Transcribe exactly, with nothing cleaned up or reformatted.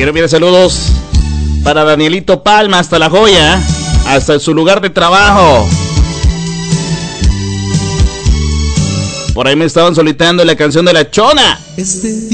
quiero enviar saludos para Danielito Palma hasta La Joya, hasta su lugar de trabajo. Por ahí me estaban solicitando la canción de La Chona. Este